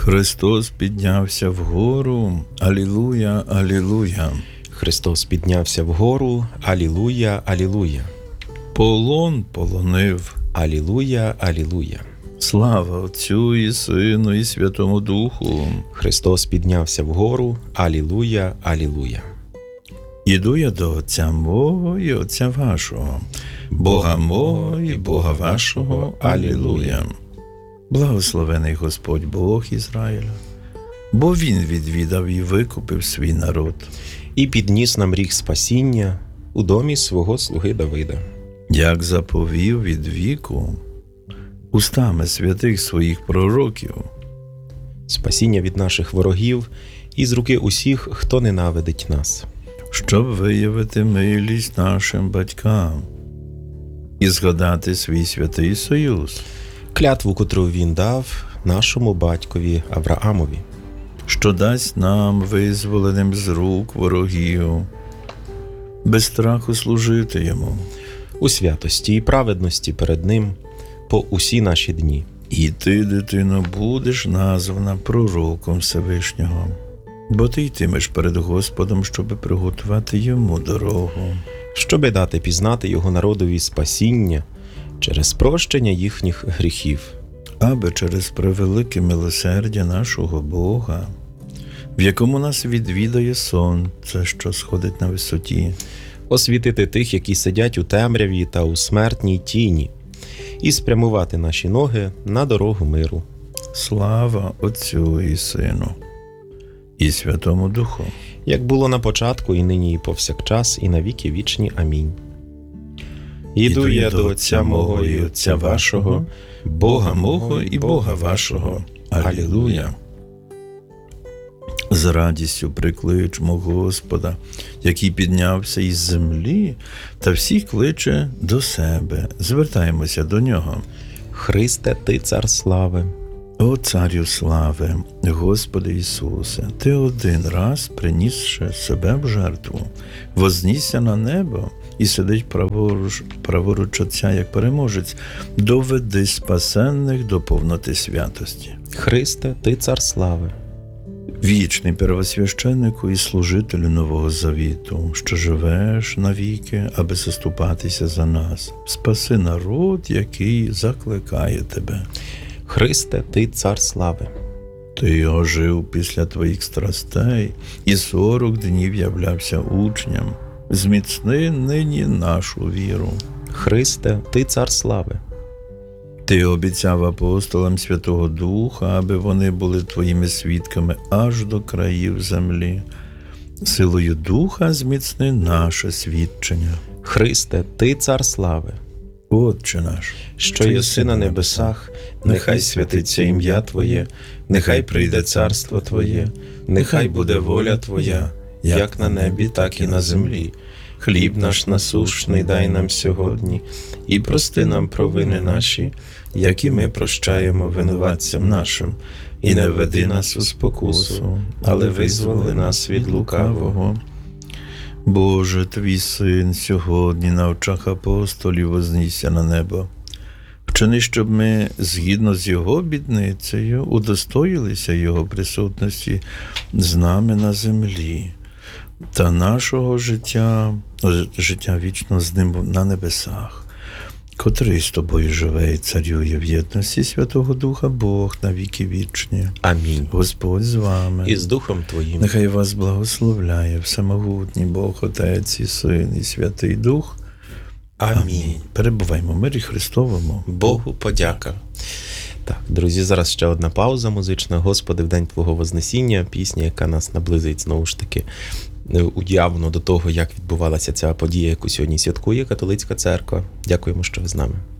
Христос піднявся вгору, алілуя, алілуя. Христос піднявся вгору, алілуя, алілуя. Полон полонив. Алілуя, алілуя. Слава Отцю і Сину і Святому Духу. Христос піднявся вгору, алілуя, алілуя. Іду я до Отця мого і Отця вашого, Бога мого і Бога вашого, алілуя. Благословений Господь Бог Ізраїля, бо Він відвідав і викупив свій народ. І підніс нам ріг спасіння у домі свого слуги Давида. Як заповів від віку устами святих своїх пророків. Спасіння від наших ворогів і з руки усіх, хто ненавидить нас. Щоб виявити милість нашим батькам і згадати свій святий союз. Клятву, котру він дав нашому батькові Авраамові. Що дасть нам, визволеним з рук ворогів, без страху служити йому. У святості і праведності перед ним по усі наші дні. І ти, дитино, будеш названа пророком Всевишнього, бо ти йтимеш перед Господом, щоби приготувати йому дорогу. Щоби дати пізнати його народові спасіння через прощення їхніх гріхів. Аби через превелике милосердя нашого Бога, в якому нас відвідає сонце, що сходить на висоті, Освітити тих, які сидять у темряві та у смертній тіні, і спрямувати наші ноги на дорогу миру. Слава Отцю і Сину і Святому Духу. Як було на початку, і нині, і повсякчас, і на віки вічні. Амінь. Іду я до Отця мого і Отця вашого, Бога мого і Бога вашого. Алілуя. З радістю прикличмо Господа, який піднявся із землі, та всіх кличе до себе. Звертаємося до Нього. Христе, Ти цар слави. О Царю слави, Господи Ісусе, Ти один раз, принісши себе в жертву, вознісся на небо і сидить праворуч Отця, як переможець, доведи спасенних до повноти святості. Христе, Ти цар слави. Вічний первосвященнику і служителю Нового Завіту, що живеш навіки, аби заступатися за нас, спаси народ, який закликає Тебе. Христе, Ти цар слави. Ти ожив після Твоїх страстей і 40 днів являвся учням. Зміцни нині нашу віру. Христе, Ти цар слави. Ти обіцяв апостолам Святого Духа, аби вони були Твоїми свідками аж до країв землі. Силою Духа зміцни наше свідчення. Христе, Ти цар слави. Отче наш, що єси на небесах, нехай святиться ім'я Твоє, нехай прийде царство Твоє, нехай буде воля Твоя, як на небі, так і на землі. Хліб наш насущний дай нам сьогодні, і прости нам провини наші, як і ми прощаємо винуватцям нашим, і не веди нас у спокусу, але визволи нас від лукавого. Боже, Твій Син сьогодні на очах апостолів вознісся на небо. Вчини, щоб ми, згідно з Його обітницею, удостоїлися Його присутності з нами на землі та нашого життя вічно з Ним на небесах, котрий з Тобою живе і царює в єдності Святого Духа, Бог на віки вічні. Амінь. Господь з вами. І з Духом Твоїм. Нехай вас благословляє Всемогутній Бог, Отець і Син і Святий Дух. Амінь. Перебуваймо в мирі Христовому. Богу подяка. Так, друзі, зараз ще одна пауза музична. Господи, в день Твого Вознесіння, пісня, яка нас наблизить, знову ж таки, уявно до того, як відбувалася ця подія, яку сьогодні святкує католицька церква. Дякуємо, що ви з нами.